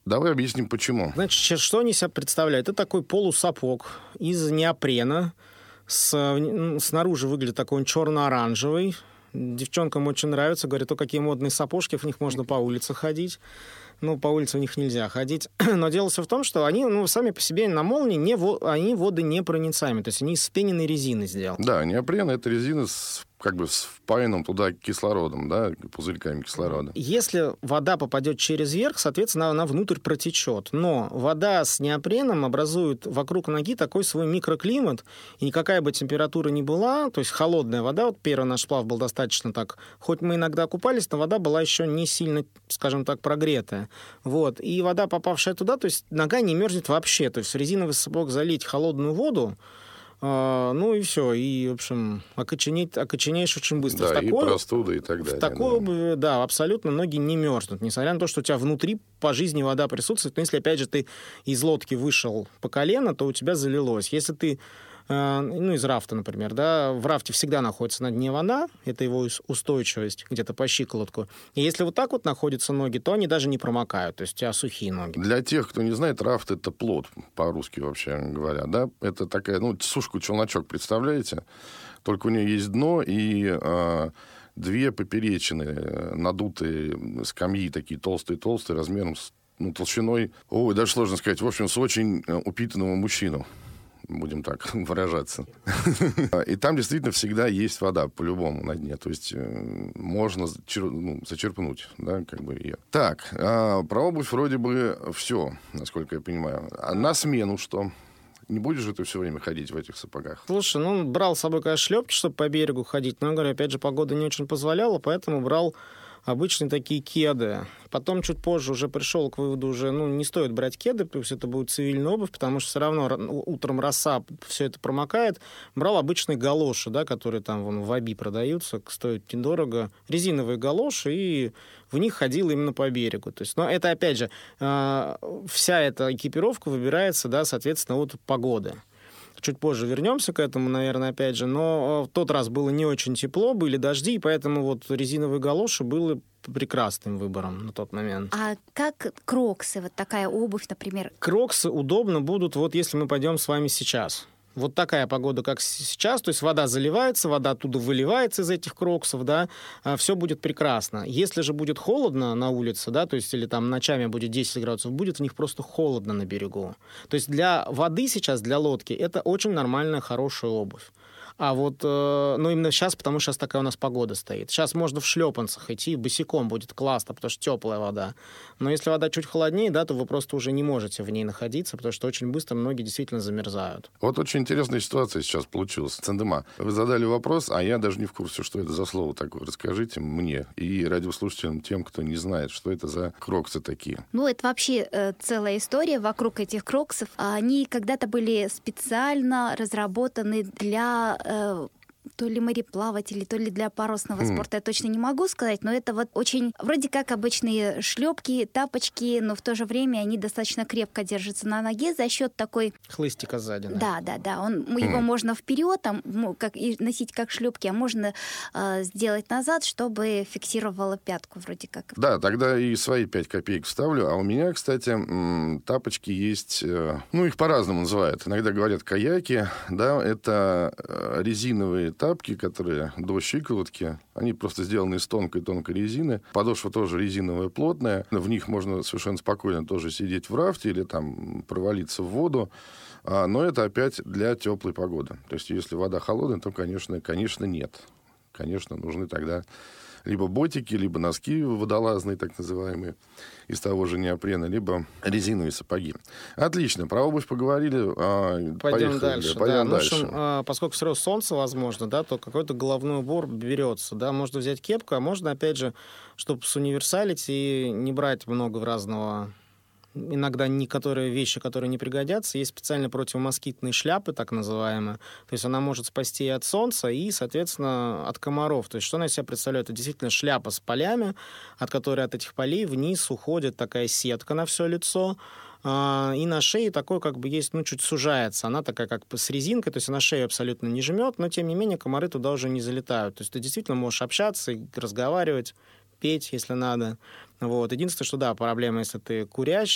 Давай объясним, почему. Значит, что они себя представляют? Это такой полусапог из неопрена. Снаружи выглядит такой он черно-оранжевый. Девчонкам очень нравится. Говорят, какие модные сапожки, в них можно по улице ходить. По улице в них нельзя ходить. Но дело все в том, что они сами по себе на молнии они водонепроницаемые. То есть они из вспененной резины сделаны. Да, неопрен — это резина с впаянным туда кислородом, да, пузырьками кислорода. Если вода попадет через верх, соответственно, она внутрь протечет. Но вода с неопреном образует вокруг ноги такой свой микроклимат, и никакая бы температура ни была, то есть холодная вода, первый наш сплав был достаточно так, хоть мы иногда купались, но вода была еще не сильно, скажем так, прогретая. И вода, попавшая туда, то есть нога не мерзнет вообще. То есть в резиновый сапог залить холодную воду, и все. И, в общем, окоченеешь очень быстро. Да, и простуда, и так далее. В такой обуви, да, абсолютно ноги не мерзнут. Несмотря на то, что у тебя внутри по жизни вода присутствует. Но если, опять же, ты из лодки вышел по колено, то у тебя залилось. Если ты из рафта, например, да, в рафте всегда находится на дне вода, это его устойчивость где-то по щиколотку. И если вот так вот находятся ноги, то они даже не промокают, то есть у тебя сухие ноги. Для тех, кто не знает, рафт — это плот, по-русски вообще говоря, да, это такая, сушку-челночок, представляете? Только у нее есть дно и две поперечины, надутые скамьи, такие толстые-толстые, размером с, толщиной, даже сложно сказать, в общем, с очень упитанного мужчину. Будем так выражаться. И там действительно всегда есть вода, по-любому, на дне. То есть можно зачерпнуть, да, ее. Так, про обувь вроде бы все, насколько я понимаю. А на смену что? Не будешь же ты все время ходить в этих сапогах? Слушай, брал с собой, конечно, шлепки, чтобы по берегу ходить. Но, говорю, опять же, погода не очень позволяла, поэтому брал обычные такие кеды. Потом чуть позже уже пришел к выводу, уже не стоит брать кеды, пусть это будет цивильная обувь, потому что все равно утром роса, все это промокает. Брал обычные галоши, да, которые там в Аби продаются, стоят недорого. Резиновые галоши, и в них ходил именно по берегу. То есть, но это, опять же, вся эта экипировка выбирается, да, соответственно, от погоды. Чуть позже вернемся к этому, наверное, опять же. Но в тот раз было не очень тепло, были дожди, и поэтому резиновые галоши были прекрасным выбором на тот момент. А как кроксы, вот такая обувь, например? Кроксы удобно будут, если мы пойдем с вами сейчас. Вот такая погода, как сейчас, то есть вода заливается, вода оттуда выливается из этих кроксов, да, все будет прекрасно. Если же будет холодно на улице, да, то есть или там ночами будет 10 градусов, будет в них просто холодно на берегу. То есть для воды сейчас, для лодки, это очень нормальная, хорошая обувь. А именно сейчас, потому что сейчас такая у нас погода стоит. Сейчас можно в шлепанцах идти, босиком будет классно, потому что теплая вода. Но если вода чуть холоднее, да, то вы просто уже не можете в ней находиться, потому что очень быстро ноги действительно замерзают. Вот очень интересная ситуация сейчас получилась. Цендема, вы задали вопрос, а я даже не в курсе, что это за слово такое. Расскажите мне и радиослушателям, тем, кто не знает, что это за кроксы такие. Это вообще целая история вокруг этих кроксов. Они когда-то были специально разработаны для то ли мореплавателей, то ли для парусного спорта, я точно не могу сказать, но это очень вроде как обычные шлепки, тапочки, но в то же время они достаточно крепко держатся на ноге за счет такой... Хлыстика сзади. Да. Его можно вперед носить как шлепки, а можно сделать назад, чтобы фиксировало пятку вроде как. Да, тогда и свои 5 копеек вставлю. А у меня, кстати, тапочки есть, их по-разному называют. Иногда говорят каяки, да, это резиновые тапки, которые до щиколотки, они просто сделаны из тонкой-тонкой резины. Подошва тоже резиновая, плотная. В них можно совершенно спокойно тоже сидеть в рафте или там провалиться в воду. Но это опять для теплой погоды. То есть, если вода холодная, то, конечно, нет. Конечно, нужны тогда либо ботики, либо носки водолазные, так называемые, из того же неопрена, либо резиновые сапоги. Отлично, про обувь поговорили. Пойдем дальше. Пойдем дальше. В общем, поскольку все равно солнце возможно, да, то какой-то головной убор берется. Да, можно взять кепку, а можно, опять же, чтобы суниверсалить и не брать много разного... Иногда некоторые вещи, которые не пригодятся, есть специально противомоскитные шляпы, так называемые. То есть она может спасти и от солнца, и, соответственно, от комаров. То есть что она из себя представляет? Это действительно шляпа с полями, от которой от этих полей вниз уходит такая сетка на все лицо. И на шее такой есть, чуть сужается. Она такая как бы с резинкой, то есть она шею абсолютно не жмет, но, тем не менее, комары туда уже не залетают. То есть ты действительно можешь общаться и разговаривать, петь, если надо. Единственное, что, да, проблема, если ты курящий,